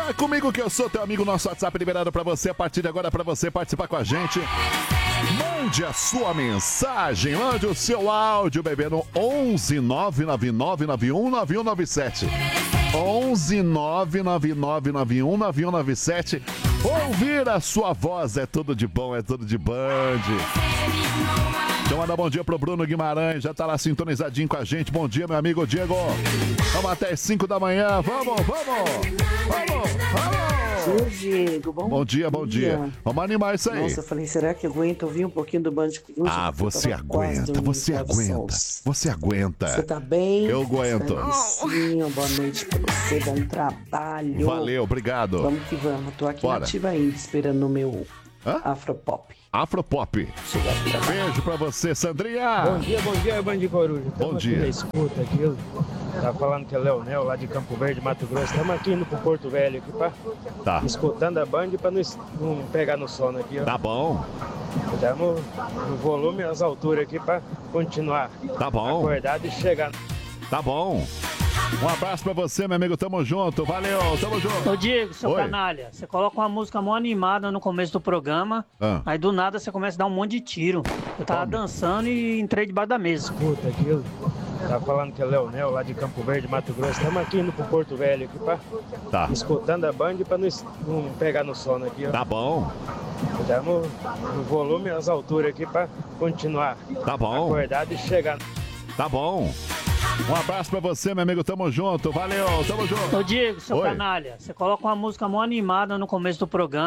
É comigo que eu sou teu amigo, nosso WhatsApp liberado pra você a partir de agora, pra você participar com a gente. Mande a sua mensagem, mande o seu áudio, bebê, no 11 999919197. 11 999919197. Ouvir a sua voz é tudo de bom, é tudo de Band. Então manda bom dia pro Bruno Guimarães, já tá lá sintonizadinho com a gente. Bom dia, meu amigo Diego. Vamos até as 5 da manhã, vamos. Bom dia, Diego. Bom dia. Vamos animar isso aí. Nossa, eu falei, será que aguenta ouvir um pouquinho do Band? Você aguenta. Você tá bem? Eu aguento. Sim, boa noite pra você, bom trabalho. Valeu, obrigado. Vamos que vamos, tô aqui Bora. nativa ainda, esperando o meu Afropop. Beijo pra você, Sandrinha. Bom dia, Band Coruja. Bom dia. Escuta aqui, tá falando que é Leonel, lá de Campo Verde, Mato Grosso. Estamos aqui indo pro Porto Velho aqui, Tá. escutando a Band pra não pegar no sono aqui, ó. Tá bom. Estamos no volume, as alturas aqui pra continuar Tá bom. acordado e chegar. Tá bom. Um abraço pra você, meu amigo. Tamo junto. Valeu, tamo junto. Ô Diego, seu Oi. canalha, você coloca uma música mó animada no começo do programa, aí do nada você começa a dar um monte de tiro. Eu tava dançando e entrei debaixo da mesa. Escuta aqui, tá falando que é Leonel, lá de Campo Verde, Mato Grosso. Estamos aqui indo pro Porto Velho aqui, Tá. escutando a Band pra não pegar no sono aqui, ó. Tá bom. Estamos no volume, as alturas aqui pra continuar Tá bom. acordado e chegar. Tá bom. Um abraço pra você, meu amigo. Tamo junto. Valeu, tamo junto. Ô Diego, seu Oi. canalha, você coloca uma música mó animada no começo do programa.